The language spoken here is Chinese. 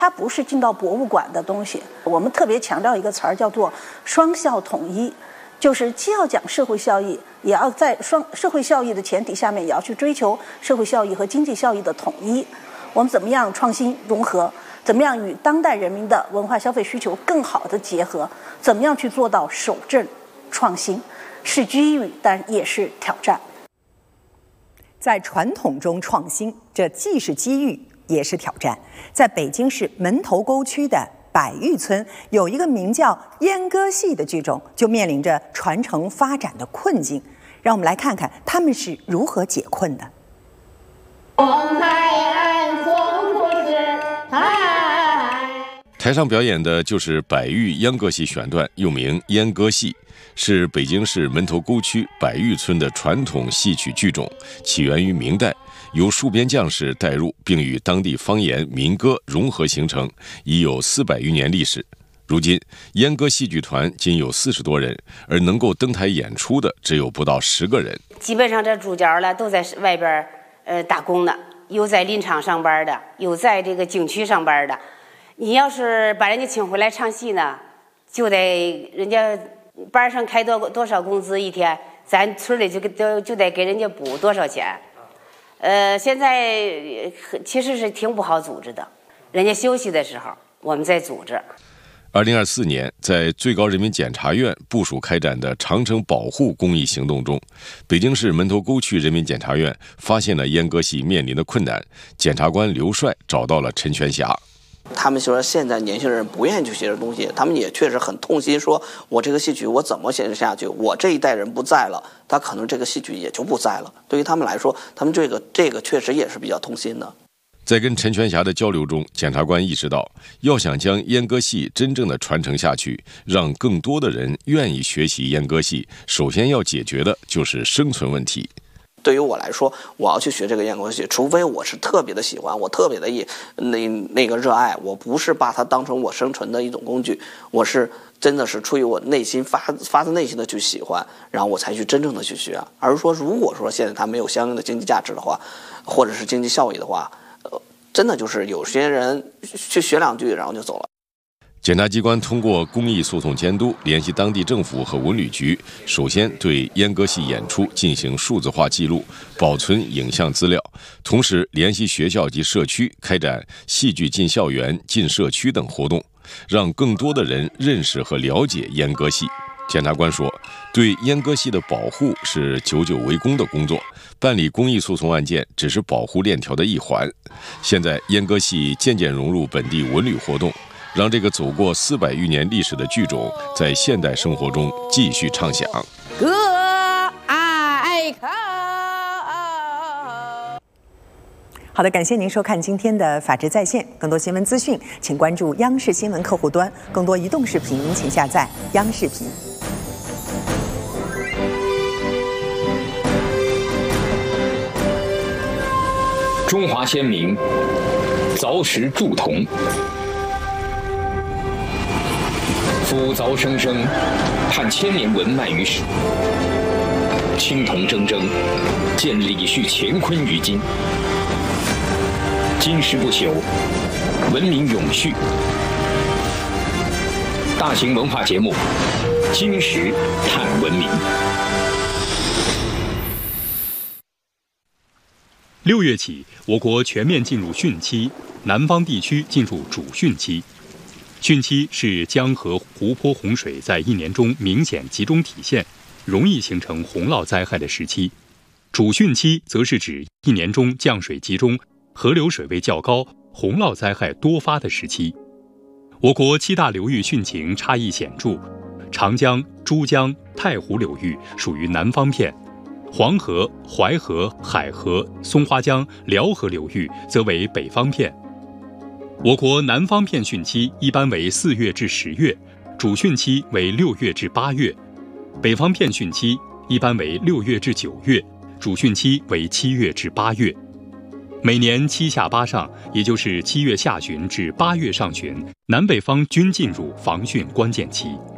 它不是进到博物馆的东西。我们特别强调一个词儿，叫做双效统一，就是既要讲社会效益，也要在社会效益的前提下面，也要去追求社会效益和经济效益的统一。我们怎么样创新融合？怎么样与当代人民的文化消费需求更好的结合？怎么样去做到守正创新？是机遇，但也是挑战。 在传统中创新，这既是机遇，也是挑战。在北京市门头沟区的百峪村，有一个名叫阉割戏的剧种，就面临着传承发展的困境。让我们来看看他们是如何解困的。 台上表演的就是百峪秧歌戏选段，又名阉割戏，是北京市门头沟区百峪村的传统戏曲剧种，起源于明代，由戍边将士带入，并与当地方言民歌融合形成，已有400余年历史。如今，阉割戏剧团仅有40多人，而能够登台演出的只有不到10个人。 基本上这主角了都在外边打工的，有在林场上班的，有在这个景区上班的。你要是把人家请回来唱戏呢，就得人家班上开多少工资一天，咱村里就得给人家补多少钱。现在其实是挺不好组织的，人家休息的时候我们在组织。 2024年，在最高人民检察院部署开展的长城保护公益行动中，北京市门头沟区人民检察院发现了阉割戏面临的困难，检察官刘帅找到了陈全霞。 他们说现在年轻人不愿意去学这东西，他们也确实很痛心，说我这个戏曲我怎么写下去？我这一代人不在了，他可能这个戏曲也就不在了。对于他们来说，他们这个确实也是比较痛心的。 在跟陈全霞的交流中，检察官意识到，要想将阉割戏真正的传承下去，让更多的人愿意学习阉割戏，首先要解决的就是生存问题。 对于我来说，我要去学这个阉割戏，除非我是特别的喜欢，我特别的那个热爱，我不是把它当成我生存的一种工具，我是真的是出于我内心发自内心的去喜欢，然后我才去真正的去学。而说如果说现在它没有相应的经济价值的话，或者是经济效益的话，真的就是有些人去学2句然后就走了。 检察机关通过公益诉讼监督，联系当地政府和文旅局，首先对阉割戏演出进行数字化记录，保存影像资料，同时联系学校及社区开展戏剧进校园、进社区等活动，让更多的人认识和了解阉割戏。检察官说，对阉割戏的保护是久久为功的工作，办理公益诉讼案件只是保护链条的一环。现在阉割戏渐渐融入本地文旅活动，让这个走过400余年历史的剧种在现代生活中继续唱响。 好的，感谢您收看今天的《法治在线》，更多新闻资讯，请关注央视新闻客户端，更多移动视频，请下载央视频。 中华先民凿石铸铜，夫凿生生，盼千年文脉于史。青铜铮铮，见李旭乾坤于今。今时不朽，文明永续。大型文化节目《今时探文明》。 6月起，我国全面进入汛期，南方地区进入主汛期。汛期是江河湖泊洪水在一年中明显集中体现，容易形成洪涝灾害的时期。主汛期则是指一年中降水集中、河流水位较高、洪涝灾害多发的时期。我国7大流域汛情差异显著，长江、珠江、太湖流域属于南方片，黄河、淮河、海河、松花江、辽河流域则为北方片。我国南方片汛期一般为4月至10月，主汛期为6月至8月；北方片汛期一般为6月至9月，主汛期为7月至8月。每年7下8上，也就是7月下旬至8月上旬，南北方均进入防汛关键期。